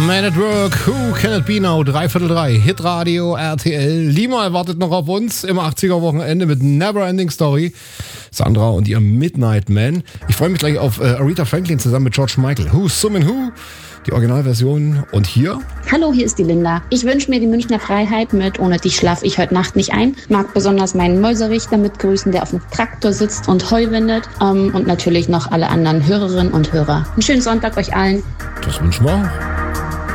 Man at Work, Who Can It Be Now, 3/3, Hitradio, RTL. Lima wartet noch auf uns im 80er-Wochenende mit Neverending Story. Sandra und ihr Midnight Man. Ich freue mich gleich auf Aretha Franklin zusammen mit George Michael. Who, Summin' Who, die Originalversion. Und hier? Hallo, hier ist die Linda. Ich wünsche mir die Münchner Freiheit mit Ohne dich schlaf ich heute Nacht nicht ein. Mag besonders meinen Mäuserichter mitgrüßen, der auf dem Traktor sitzt und Heu windet. Und natürlich noch alle anderen Hörerinnen und Hörer. Einen schönen Sonntag euch allen. Das wünschen wir auch.